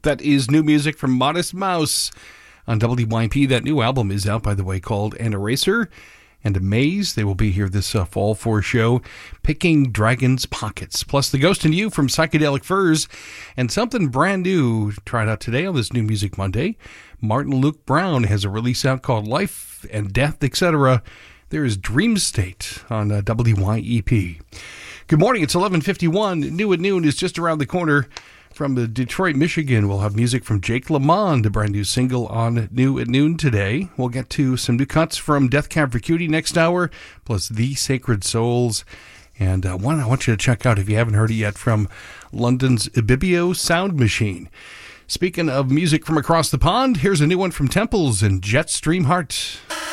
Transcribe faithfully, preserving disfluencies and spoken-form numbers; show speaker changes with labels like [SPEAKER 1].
[SPEAKER 1] That is new music from Modest Mouse on W Y P. That new album is out, by the way, called An Eraser and Amaze. They will be here this uh, fall for a show, Picking Dragon's Pockets. Plus, The Ghost and You from Psychedelic Furs, and something brand new tried out today on this New Music Monday. Martin Luke Brown has a release out called Life and Death, et cetera. There is Dream State on uh, W Y E P. Good morning. It's eleven fifty-one. New at Noon is just around the corner. From the Detroit, Michigan, we'll have music from Jake Lamond, a brand new single on New at Noon today. We'll get to some new cuts from Death Cab for Cutie next hour, plus The Sacred Souls. And uh, one I want you to check out, if you haven't heard it yet, from London's Ibibio Sound Machine. Speaking of music from across the pond, here's a new one from Temples and Jetstream Heart.